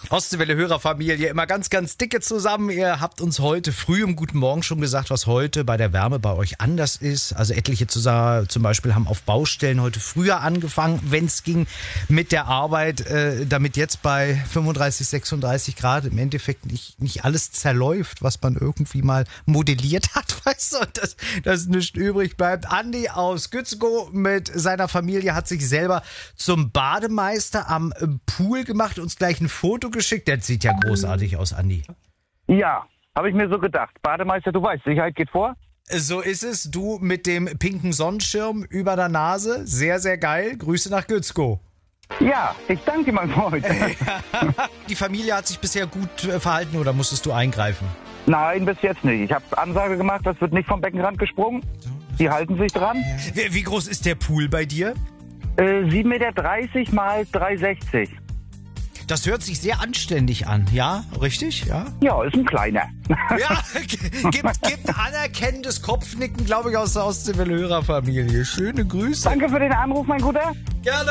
Ostseewelle Hörerfamilie, immer ganz, ganz dicke zusammen. Ihr habt uns heute früh im Guten Morgen schon gesagt, was heute bei der Wärme bei euch anders ist. Also etliche zum Beispiel haben auf Baustellen heute früher angefangen, wenn es ging, mit der Arbeit, damit jetzt bei 35, 36 Grad im Endeffekt nicht alles zerläuft, was man irgendwie mal modelliert hat, weißt du, und dass nicht übrig bleibt. Andi aus Gützkow mit seiner Familie hat sich selber zum Bademeister am Pool gemacht, uns gleich ein Foto geschickt. Der sieht ja großartig aus, Andi. Ja, habe ich mir so gedacht. Bademeister, du weißt, Sicherheit geht vor. So ist es. Du mit dem pinken Sonnenschirm über der Nase. Sehr, sehr geil. Grüße nach Gützkow. Ja, ich danke, mein Freund. Die Familie hat sich bisher gut verhalten oder musstest du eingreifen? Nein, bis jetzt nicht. Ich habe Ansage gemacht, das wird nicht vom Beckenrand gesprungen. Die halten sich dran. Wie groß ist der Pool bei dir? 7,30 Meter mal 3,60. Das hört sich sehr anständig an, ja? Richtig? Ja, Ja, ist ein kleiner. ja gibt anerkennendes Kopfnicken, glaube ich, aus der Ostseewelle Hörerfamilie. Schöne Grüße. Danke für den Anruf, mein Guter. Gerne.